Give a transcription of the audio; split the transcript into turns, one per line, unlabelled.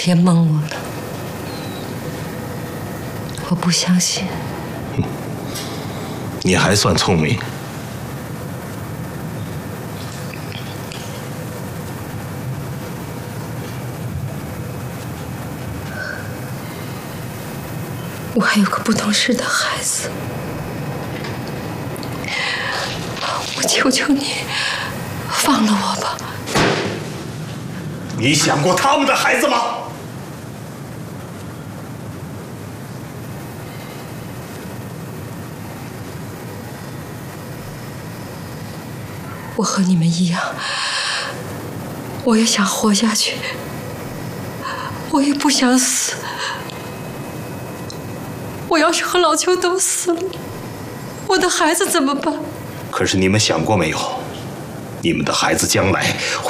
别蒙我了，我不相信。
你还算聪明。
我还有个不懂事的孩子，我求求你，放了我吧。
你想过他们的孩子吗？
我和你们一样，我也想活下去，我也不想死。我要是和老邱都死了，我的孩子怎么办？
可是你们想过没有，你们的孩子将来